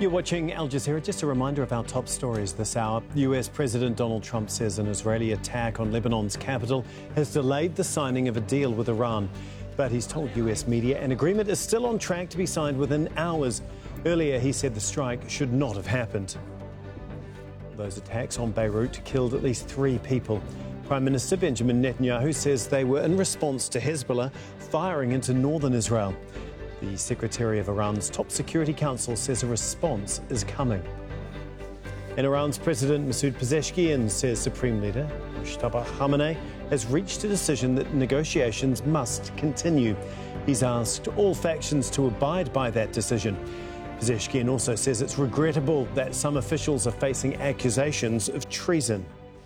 You're watching Al Jazeera. Just a reminder of our top stories this hour. US President Donald Trump says an Israeli attack on Lebanon's capital has delayed the signing of a deal with Iran. But he's told US media an agreement is still on track to be signed within hours. Earlier, he said the strike should not have happened. Those attacks on Beirut killed at least 3 people. Prime Minister Benjamin Netanyahu says they were in response to Hezbollah firing into northern Israel. The Secretary of Iran's top security council says a response is coming. And Iran's President Masoud Pezeshkian says Supreme Leader Mojtaba Khamenei has reached a decision that negotiations must continue. He's asked all factions to abide by that decision. Pezeshkian also says it's regrettable that some officials are facing accusations of treason.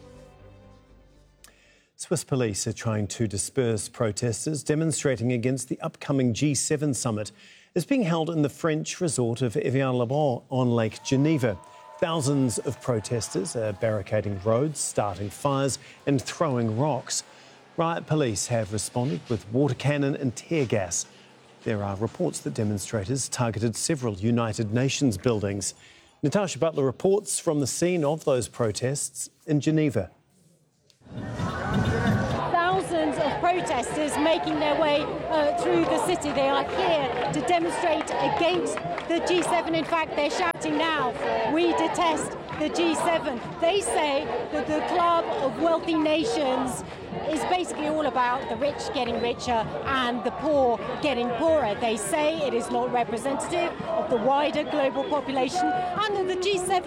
Swiss police are trying to disperse protesters demonstrating against the upcoming G7 summit. It's being held in the French resort of Evian-les-Bains on Lake Geneva. Thousands of protesters are barricading roads, starting fires and throwing rocks. Riot police have responded with water cannon and tear gas. There are reports that demonstrators targeted several United Nations buildings. Natasha Butler reports from the scene of those protests in Geneva. Thousands of protesters making their way through the city. They are here to demonstrate against the G7. In fact, they're shouting now, "We detest the G7." They say that the club of wealthy nations is basically all about the rich getting richer and the poor getting poorer. They say it is not representative of the wider global population, and that the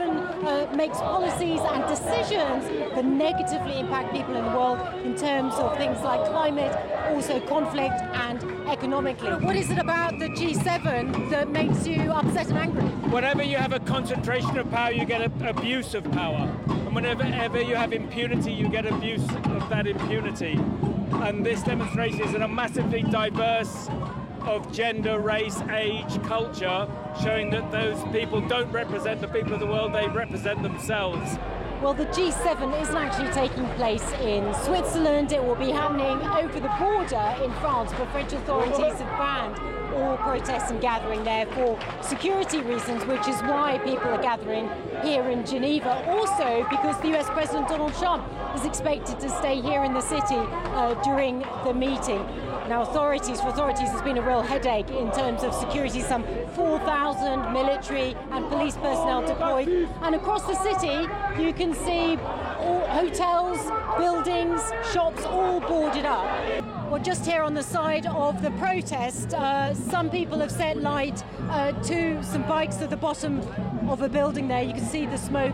G7 makes policies and decisions that negatively impact people in the world in terms of things like climate, also conflict and economically. What is it about the G7 that makes you upset and angry? Whenever you have a concentration of power, you get abuse of power. And whenever you have impunity, you get abuse of that impunity. And this demonstration is in a massively diverse of gender, race, age, culture, showing that those people don't represent the people of the world, they represent themselves. Well, the G7 isn't actually taking place in Switzerland. It will be happening over the border in France, but French authorities have banned all protests and gathering there for security reasons, which is why people are gathering here in Geneva. Also, because the US President Donald Trump is expected to stay here in the city during the meeting. Now, for authorities, there's been a real headache in terms of security. Some 4,000 military and police personnel deployed. And across the city, you can see all hotels, buildings, shops all boarded up. Well, just here on the side of the protest, some people have set light to some bikes at the bottom of a building there. You can see the smoke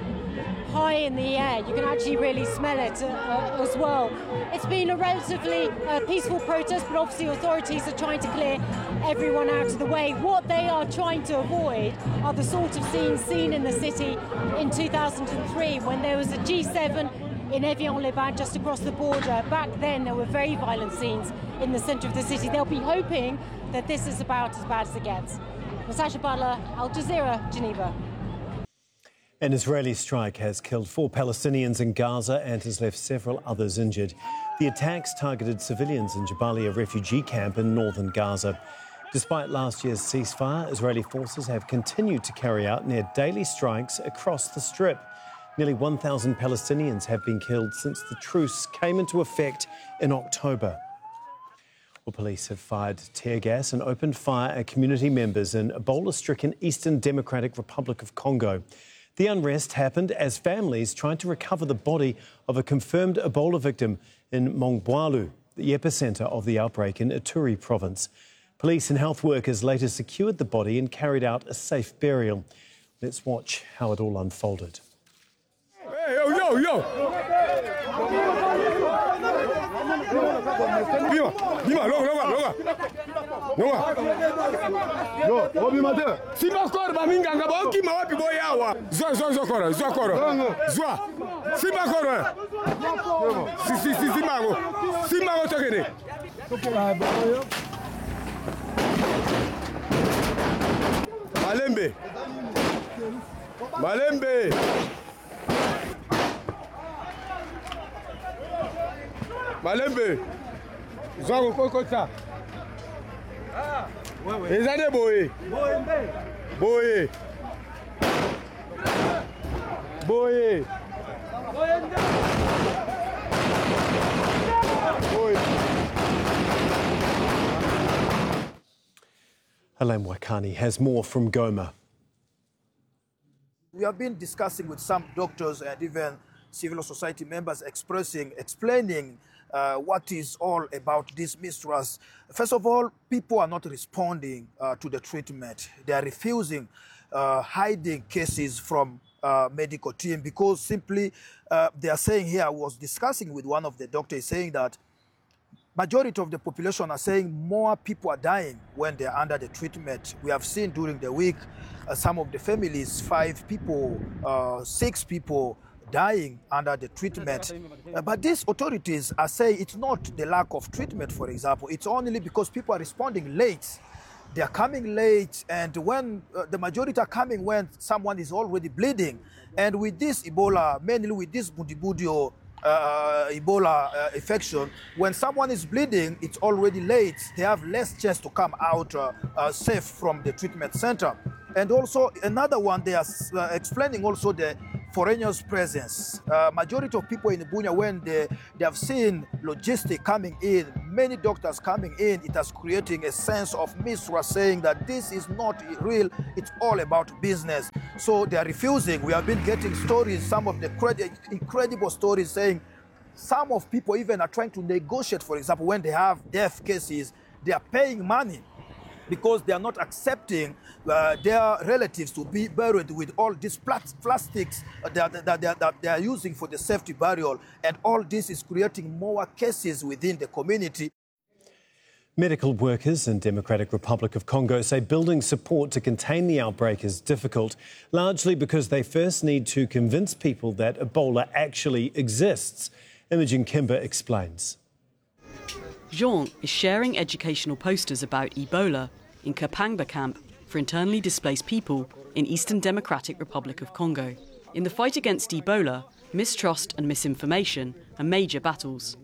high in the air. You can actually really smell it as well. It's been a relatively peaceful protest, but obviously authorities are trying to clear everyone out of the way. What they are trying to avoid are the sort of scenes seen in the city in 2003 when there was a G7 in Evian-les-Bains just across the border. Back then there were very violent scenes in the centre of the city. They'll be hoping that this is about as bad as it gets. Natasha Butler, Al Jazeera, Geneva. An Israeli strike has killed 4 Palestinians in Gaza and has left several others injured. The attacks targeted civilians in Jabalia refugee camp in northern Gaza. Despite last year's ceasefire, Israeli forces have continued to carry out near daily strikes across the Strip. Nearly 1,000 Palestinians have been killed since the truce came into effect in October. Well, police have fired tear gas and opened fire at community members in Ebola-stricken Eastern Democratic Republic of Congo. The unrest happened as families tried to recover the body of a confirmed Ebola victim in Mongboalu, the epicentre of the outbreak in Ituri province. Police and health workers later secured the body and carried out a safe burial. Let's watch how it all unfolded. Hey, yo! Malembe! Malembe, Zango Kokota. Les années Boé. Boé. Boy. Elaine Waikani has more from Goma. We have been discussing with some doctors and even civil society members explaining what is all about this mistrust. First of all, people are not responding to the treatment. They are refusing, hiding cases from medical team because simply they are saying here, I was discussing with one of the doctors saying that majority of the population are saying more people are dying when they are under the treatment. We have seen during the week some of the families, 5 people, 6 people dying under the treatment. But these authorities are saying it's not the lack of treatment, for example. It's only because people are responding late. They are coming late, and when the majority are coming when someone is already bleeding. And with this Ebola, mainly with this Budibudio Ebola infection, when someone is bleeding, it's already late. They have less chance to come out safe from the treatment center. And also another one, they are explaining also the foreigners' presence. Majority of people in Bunia, when they have seen logistics coming in, many doctors coming in, it has creating a sense of mistrust, saying that this is not real, it's all about business. So they are refusing. We have been getting stories, some of the incredible stories saying some of people even are trying to negotiate, for example, when they have death cases, they are paying money because they are not accepting their relatives to be buried with all these plastics that they are using for the safety burial. And all this is creating more cases within the community. Medical workers in Democratic Republic of Congo say building support to contain the outbreak is difficult, largely because they first need to convince people that Ebola actually exists. Imogen Kimber explains. Jean is sharing educational posters about Ebola in Kapangba camp for internally displaced people in Eastern Democratic Republic of Congo. In the fight against Ebola, mistrust and misinformation are major battles.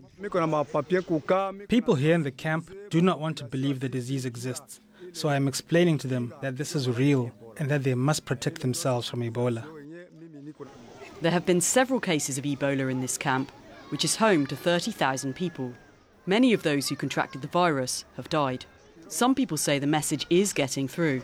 People here in the camp do not want to believe the disease exists, so I am explaining to them that this is real and that they must protect themselves from Ebola. There have been several cases of Ebola in this camp, which is home to 30,000 people. Many of those who contracted the virus have died. Some people say the message is getting through.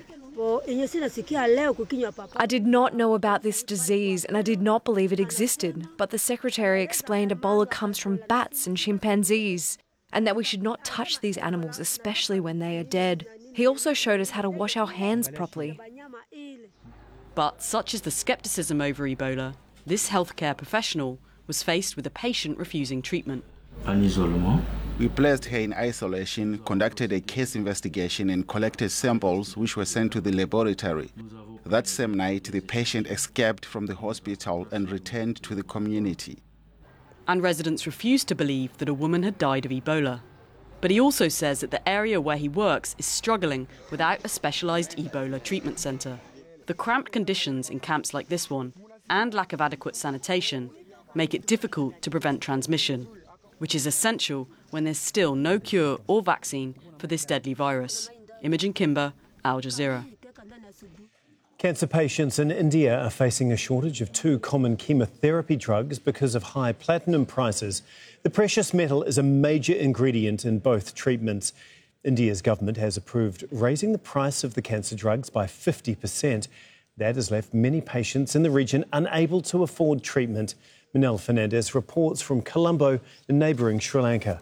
I did not know about this disease and I did not believe it existed, but the secretary explained Ebola comes from bats and chimpanzees and that we should not touch these animals, especially when they are dead. He also showed us how to wash our hands properly. But such is the scepticism over Ebola, this healthcare professional was faced with a patient refusing treatment. We placed her in isolation, conducted a case investigation and collected samples which were sent to the laboratory. That same night, the patient escaped from the hospital and returned to the community. And residents refused to believe that a woman had died of Ebola. But he also says that the area where he works is struggling without a specialised Ebola treatment centre. The cramped conditions in camps like this one and lack of adequate sanitation make it difficult to prevent transmission, which is essential when there's still no cure or vaccine for this deadly virus. Imogen Kimber, Al Jazeera. Cancer patients in India are facing a shortage of 2 common chemotherapy drugs because of high platinum prices. The precious metal is a major ingredient in both treatments. India's government has approved raising the price of the cancer drugs by 50%. That has left many patients in the region unable to afford treatment. Manel Fernandez reports from Colombo, in neighbouring Sri Lanka.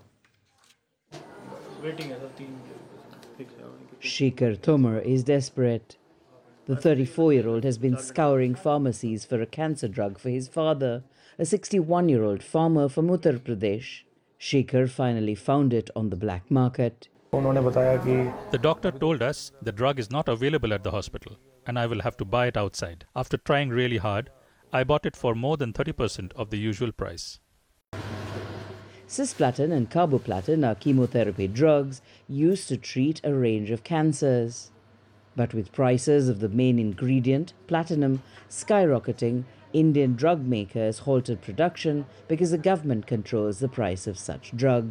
Shikhar Tomar is desperate. The 34-year-old has been scouring pharmacies for a cancer drug for his father, a 61-year-old farmer from Uttar Pradesh. Shikhar finally found it on the black market. The doctor told us the drug is not available at the hospital and I will have to buy it outside. After trying really hard, I bought it for more than 30% of the usual price. Cisplatin and carboplatin are chemotherapy drugs used to treat a range of cancers. But with prices of the main ingredient, platinum, skyrocketing, Indian drug makers halted production because the government controls the price of such drugs.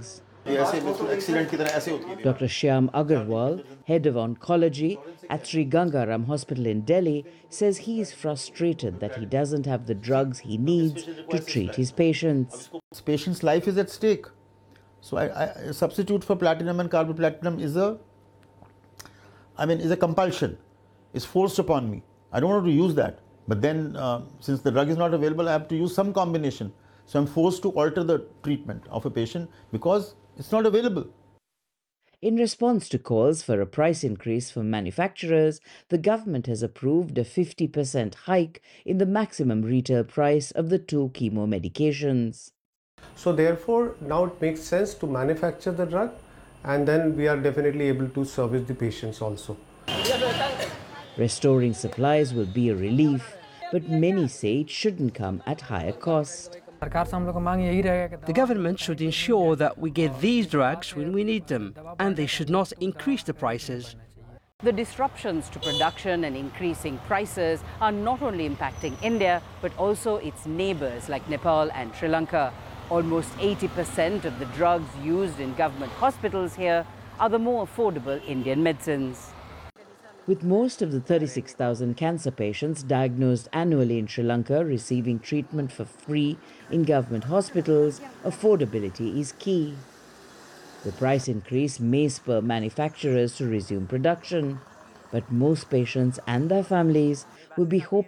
Dr. Shyam Agarwal, head of oncology at Sri Gangaram Hospital in Delhi, says he is frustrated that he doesn't have the drugs he needs to treat his patients. This patient's life is at stake. So a substitute for platinum and carboplatinum is a compulsion. It's forced upon me. I don't want to use that. But then, since the drug is not available, I have to use some combination. So I'm forced to alter the treatment of a patient because it's not available. In response to calls for a price increase from manufacturers, the government has approved a 50% hike in the maximum retail price of the two chemo medications. So therefore, now it makes sense to manufacture the drug, and then we are definitely able to service the patients also. Restoring supplies will be a relief, but many say it shouldn't come at higher cost. The government should ensure that we get these drugs when we need them, and they should not increase the prices. The disruptions to production and increasing prices are not only impacting India, but also its neighbours like Nepal and Sri Lanka. Almost 80% of the drugs used in government hospitals here are the more affordable Indian medicines. With most of the 36,000 cancer patients diagnosed annually in Sri Lanka receiving treatment for free in government hospitals, affordability is key. The price increase may spur manufacturers to resume production, but most patients and their families will be hoping